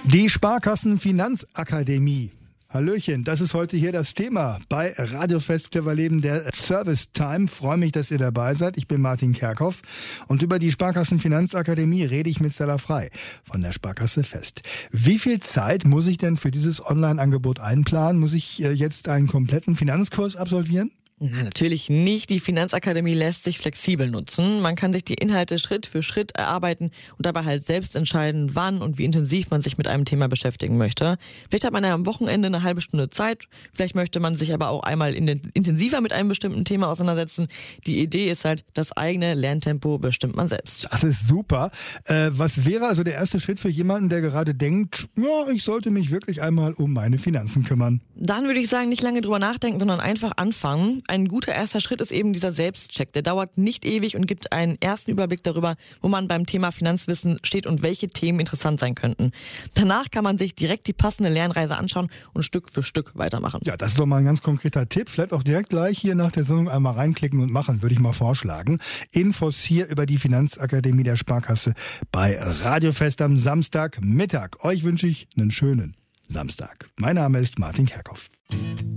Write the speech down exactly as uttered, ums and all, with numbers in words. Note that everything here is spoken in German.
Die Sparkassen-Finanzakademie. Hallöchen, das ist heute hier das Thema bei Radiofest Cleverleben, der Service Time. Freue mich, dass ihr dabei seid. Ich bin Martin Kerkhoff und über die Sparkassen-Finanzakademie rede ich mit Stella Frei von der Sparkasse Fest. Wie viel Zeit muss ich denn für dieses Online-Angebot einplanen? Muss ich jetzt einen kompletten Finanzkurs absolvieren? Na, natürlich nicht. Die Finanzakademie lässt sich flexibel nutzen. Man kann sich die Inhalte Schritt für Schritt erarbeiten und dabei halt selbst entscheiden, wann und wie intensiv man sich mit einem Thema beschäftigen möchte. Vielleicht hat man ja am Wochenende eine halbe Stunde Zeit. Vielleicht möchte man sich aber auch einmal intensiver mit einem bestimmten Thema auseinandersetzen. Die Idee ist halt, das eigene Lerntempo bestimmt man selbst. Das ist super. Äh, was wäre also der erste Schritt für jemanden, der gerade denkt, ja, ich sollte mich wirklich einmal um meine Finanzen kümmern? Dann würde ich sagen, nicht lange drüber nachdenken, sondern einfach anfangen. Ein guter erster Schritt ist eben dieser Selbstcheck. Der dauert nicht ewig und gibt einen ersten Überblick darüber, wo man beim Thema Finanzwissen steht und welche Themen interessant sein könnten. Danach kann man sich direkt die passende Lernreise anschauen und Stück für Stück weitermachen. Ja, das ist doch mal ein ganz konkreter Tipp. Vielleicht auch direkt gleich hier nach der Sendung einmal reinklicken und machen, würde ich mal vorschlagen. Infos hier über die Finanzakademie der Sparkasse bei Radiofest am Samstagmittag. Euch wünsche ich einen schönen Samstag. Mein Name ist Martin Kerkhoff.